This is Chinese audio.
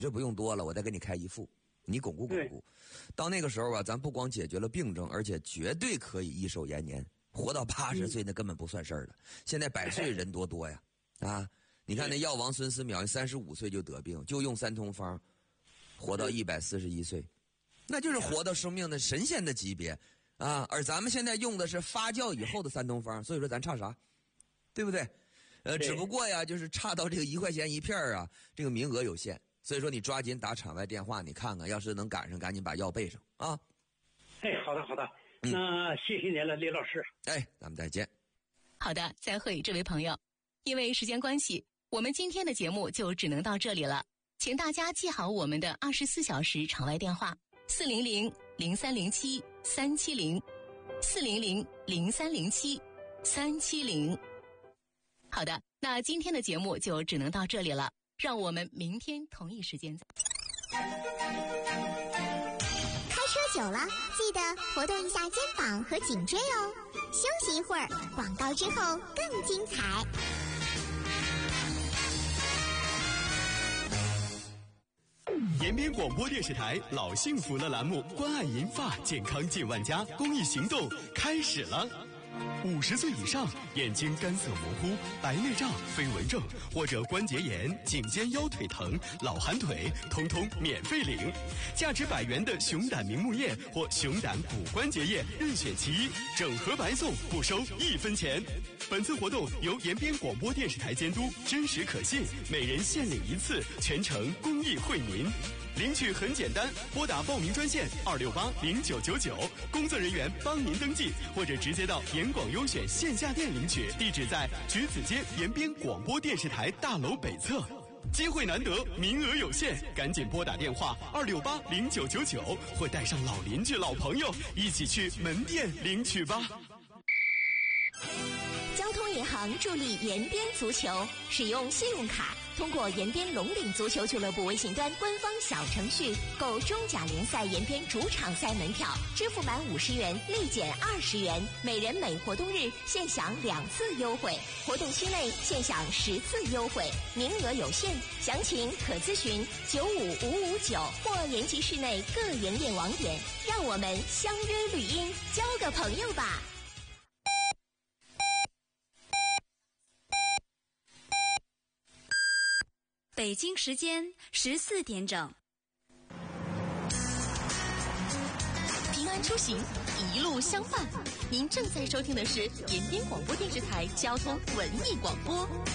这不用多了，我再给你开一副，你巩固巩固。到那个时候啊，咱不光解决了病症，而且绝对可以益寿延年，活到80岁那根本不算事儿了。现在100岁人多呀，啊，你看那药王孙思邈35岁就得病，就用3通方，活到141岁，那就是活到生命的神仙的级别啊！而咱们现在用的是发酵以后的3通方，所以说咱差啥，对不对？只不过呀，就是差到这个1块钱1片啊，这个名额有限。所以说，你抓紧打场外电话，你看看，要是能赶上，赶紧把药备上啊！ 哎，好的好的，那谢谢您了，李老师。 哎，咱们再见。 好的，再会，这位朋友。因为时间关系，我们今天的节目就只能到这里了，请大家记好我们的24小时场外电话：400-0307-370，400-0307-370。好的，那今天的节目就只能到这里了。让我们明天同一时间再。 开车久了，记得活动一下肩膀和颈椎哦。休息一会儿，广告之后更精彩。 延边广播电视台老幸福了栏目关爱银发健康近万家公益行动开始了。50岁以上，眼睛干涩模糊、白内障、飞蚊症或者关节炎、颈肩腰腿疼、老寒腿，通通免费领。价值100元的熊胆明目液或熊胆骨关节液，任选其一，整盒白送，不收1分钱。本次活动由延边广播电视台监督，真实可信，每人限领1次，全程公益惠民。领取很简单，拨打报名专线2680999，工作人员帮您登记，或者直接到延广优选线下店领取，地址在橘子街延边广播电视台大楼北侧。机会难得，名额有限，赶紧拨打电话2680999，或带上老邻居、老朋友一起去门店领取吧。 交通银行助力延边足球，使用信用卡，通过延边龙岭足球俱乐部微信端官方小程序购中甲联赛延边主场赛门票，支付满50元立减20元，每人每活动日现享2次优惠，活动期内现享10次优惠，名额有限，详情可咨询95559或延吉市内各营业网点。让我们相约绿茵，交个朋友吧。 北京时间14点整。 平安出行，一路相伴。您正在收听的是延边广播电视台交通文艺广播。